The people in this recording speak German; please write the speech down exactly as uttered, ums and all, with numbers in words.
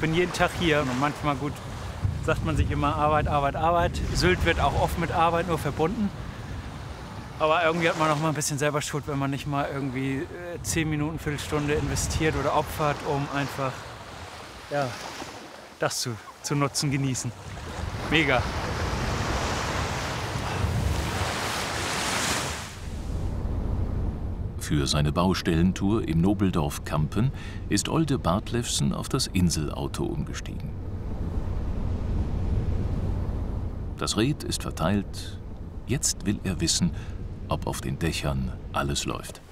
bin jeden Tag hier und manchmal, gut, sagt man sich immer Arbeit, Arbeit, Arbeit. Sylt wird auch oft mit Arbeit nur verbunden. Aber irgendwie hat man auch mal ein bisschen selber Schuld, wenn man nicht mal irgendwie äh, zehn Minuten, Viertelstunde investiert oder opfert, um einfach ja, das zu, zu nutzen, genießen. Mega. Für seine Baustellentour im Nobeldorf Kampen ist Olde Bartlefsen auf das Inselauto umgestiegen. Das Red ist verteilt. Jetzt will er wissen, ob auf den Dächern alles läuft.